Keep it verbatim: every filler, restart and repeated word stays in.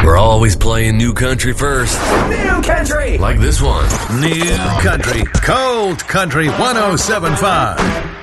We're always playing new country first. New country! Like this one. New country. Cold Country one oh seven point five.